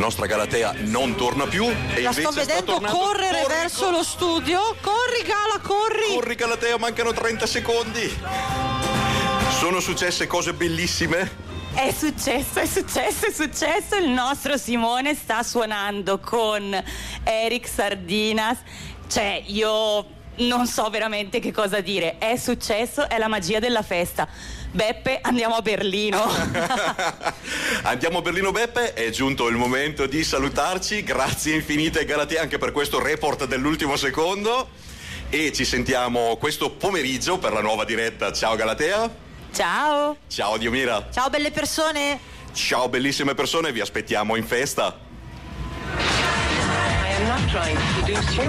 nostra Galatea non torna più e La invece sto vedendo correre verso lo studio. Corri Gala, corri! Corri Galatea, mancano 30 secondi. Sono successe cose bellissime. È successo. Il nostro Simone sta suonando con Eric Sardinas. Cioè, io non so veramente che cosa dire. È successo, è la magia della festa. Beppe, andiamo a Berlino. Andiamo a Berlino, Beppe, è giunto il momento di salutarci. Grazie infinite Galatea anche per questo report dell'ultimo secondo. E ci sentiamo questo pomeriggio per la nuova diretta. Ciao Galatea. Ciao. Ciao Diomira. Ciao belle persone. Ciao bellissime persone, vi aspettiamo in festa. I am not trying to seduce you.